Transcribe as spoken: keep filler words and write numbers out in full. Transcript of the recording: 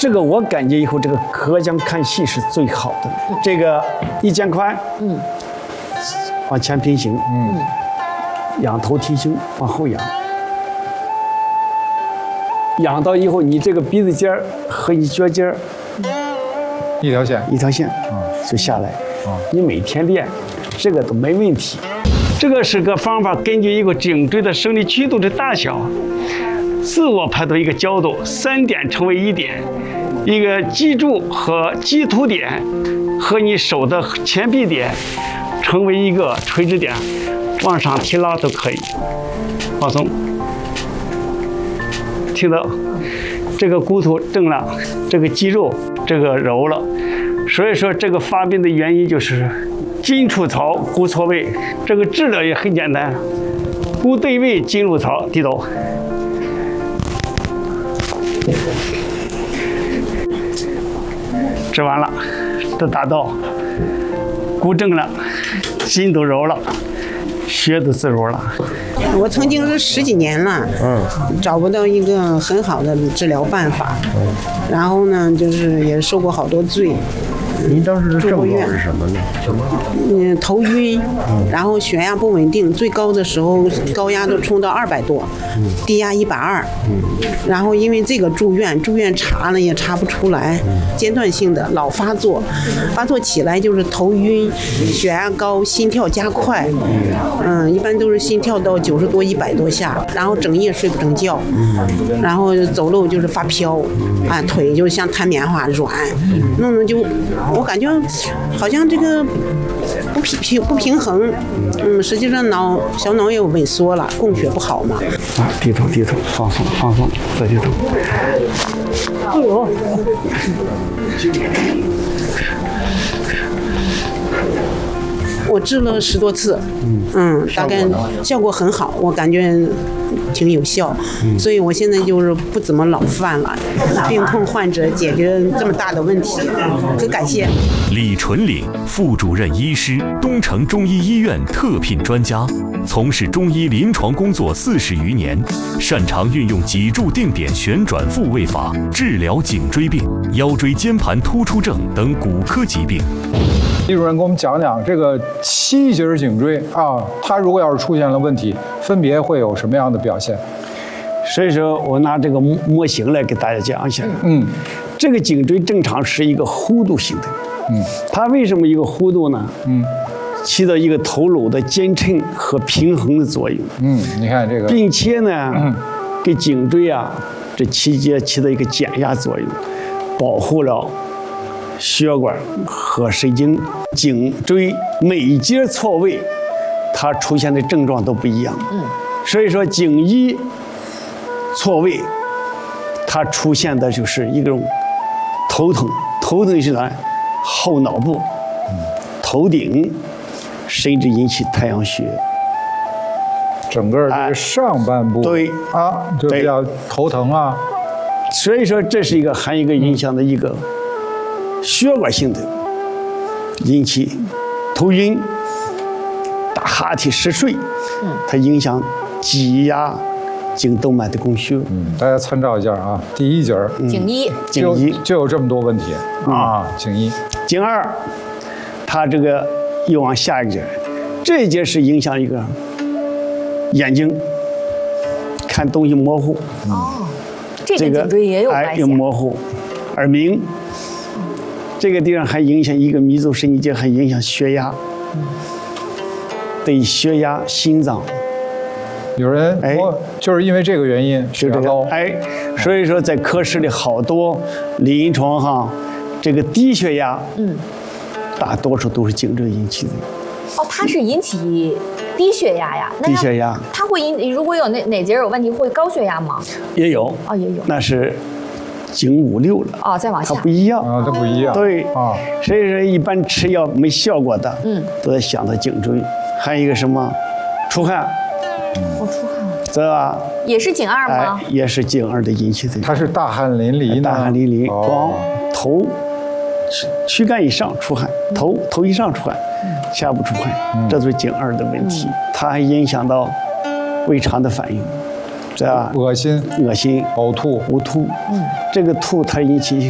这个我感觉以后这个隔江看戏是最好的。这个一肩宽，嗯，往前平行，嗯，仰头挺胸，往后仰，仰到以后，你这个鼻子尖儿和你脚尖儿一条线， 一条线，啊，就下来。啊，你每天练，这个都没问题。这个是个方法，根据一个颈椎的生理曲度的大小，自我判断一个角度，三点成为一点，一个脊柱和棘突点和你手的前臂点成为一个垂直点，往上提拉都可以。放松，听到这个骨头正了，这个肌肉这个柔了，所以说这个发病的原因就是筋出槽，骨错位。这个治疗也很简单，骨对位，筋入槽，低头。治完了，都达到，骨正了，筋都柔了，血都自如了。 我曾经是十几年了，嗯，找不到一个很好的治疗办法，嗯，然后呢，就是也受过好多罪。 您当时的症状是什么呢？ 嗯，头晕，嗯，然后血压不稳定，最高的时候高压都冲到二百多，嗯，低压一百二，嗯，然后因为这个住院，住院查了也查不出来，嗯，间断性的老发作，发作起来就是头晕，血压高，心跳加快，嗯，一般都是心跳到九十多、一百多下，然后整夜睡不成觉，嗯，然后走路就是发飘，啊，腿就像摊棉花软，弄得就。我感觉好像这个不平平不平衡，嗯，实际上脑小脑也有萎缩了，供血不好嘛。 啊，低头低头，放松放松，再低头。哎呦！ 我治了十多次，嗯嗯，大概效果很好，我感觉挺有效，嗯，所以我现在就是不怎么老犯了。病痛患者解决这么大的问题，很感谢。 李纯岭，副主任医师，东城中医医院特聘专家，从事中医临床工作四十余年，擅长运用脊柱定点旋转复位法治疗颈椎病、腰椎间盘突出症等骨科疾病。 李主任给我们讲讲这个七节颈椎啊，它如果要是出现了问题，分别会有什么样的表现？ 所以说我拿这个模型来给大家讲一下。嗯，这个颈椎正常是一个弧度型的。嗯，它为什么一个弧度呢？嗯，起到一个头颅的间衬和平衡的作用。嗯， 你看这个， 并且呢，嗯，给颈椎啊这七节起到一个减压作用，保护了血管和神经。颈椎每一节错位，它出现的症状都不一样。嗯，所以说颈一错位，它出现的就是一种头疼，头疼是呢后脑部、嗯、头顶，甚至引起太阳穴。 整个这个上半部、哎、 对啊，就比较头疼啊。 所以说这是一个还有一个影响的一个血管性的。引起头晕、打哈欠、嗜睡，它影响挤压颈动脉的供血。 嗯，大家参照一下啊，第一节儿颈一， 颈一就有这么多问题啊。颈一， 颈二，它这个又往下一节，这一节是影响一个眼睛看东西模糊。 哦，这个颈椎也有关系。 有模糊，耳鸣。这个地方还影响一个迷走神经节，还影响血压，对血压、心脏。 有人哎，就是因为这个原因，血压高。 哎，所以说在科室里好多临床哈，这个低血压，嗯，大多数都是颈椎引起的。 哦，它是引起低血压呀？ 低血压， 它会引如果有哪哪节有问题，会高血压吗？ 也有。 哦，也有。 那是。颈五六了哦，再往下， 它不一样啊，它不一样。 对啊，所以说一般吃药没效果的，嗯，都在想到颈椎。还有一个什么，出汗， 我出汗了， 这吧？ 也是颈二吗？ 哎，也是颈二的引起的。 它是大汗淋漓呢， 大汗淋漓，光头、躯干以上出汗，头头以上出汗，下部出汗，这都是颈二的问题。它还影响到胃肠的反应。这样恶心、 恶心、 呕吐、 呕吐，嗯，这个吐它引起